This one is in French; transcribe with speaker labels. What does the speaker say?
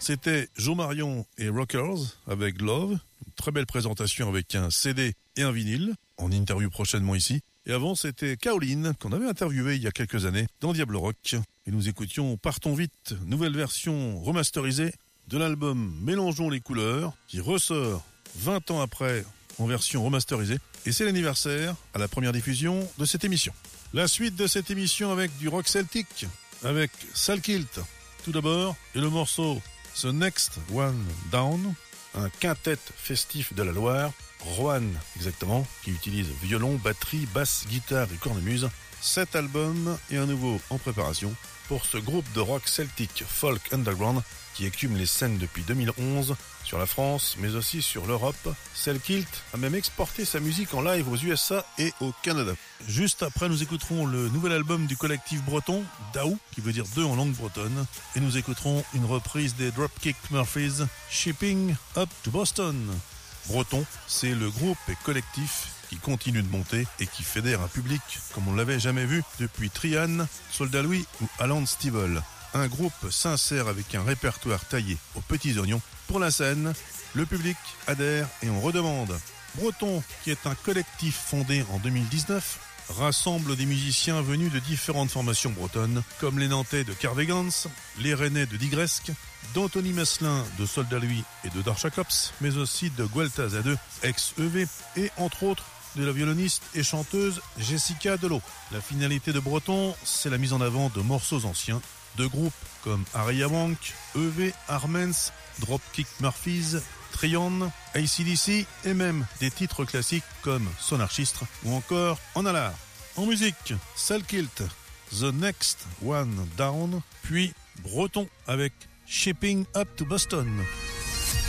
Speaker 1: C'était Joe Marion et Rockers avec Love. Une très belle présentation avec un CD et un vinyle. En interview prochainement ici. Et avant, c'était Kaolin, qu'on avait interviewé il y a quelques années dans Diablo Rock. Et nous écoutions Partons vite, nouvelle version remasterisée de l'album Mélangeons les couleurs, qui ressort 20 ans après en version remasterisée. Et c'est l'anniversaire à la première diffusion de cette émission. La suite de cette émission avec du rock celtique, avec Salkilt tout d'abord, et le morceau The Next One Down, un quintet festif de la Loire, Roanne exactement, qui utilise violon, batterie, basse, guitare et cornemuse. 7 albums et un nouveau en préparation pour ce groupe de rock celtique folk underground qui écume les scènes depuis 2011 sur la France mais aussi sur l'Europe. Salkilt a même exporté sa musique en live aux USA et au Canada. Juste après, nous écouterons le nouvel album du collectif breton, Daou, qui veut dire deux en langue bretonne, et nous écouterons une reprise des Dropkick Murphys, Shipping Up to Boston. Breton, c'est le groupe et collectif qui continue de monter et qui fédère un public comme on ne l'avait jamais vu depuis Trian, Soldat Louis ou Alan Stivell. Un groupe sincère avec un répertoire taillé aux petits oignons. Pour la scène, le public adhère et on redemande. Breton, qui est un collectif fondé en 2019, rassemble des musiciens venus de différentes formations bretonnes, comme les Nantais de Carvegans, les Rennais de Digresque, d'Anthony Meslin de Soldat Louis et de Darchakops, mais aussi de Guelta Z2, ex-EV, et entre autres de la violoniste et chanteuse Jessica Delot. La finalité de Breton, c'est la mise en avant de morceaux anciens, de groupes comme Aria Wank, EV, Armens, Dropkick Murphys, Trion, AC/DC et même des titres classiques comme Sonarchistre ou encore En Alar. En musique, Salkilt, The Next One Down, puis Breton avec Shipping Up to Boston.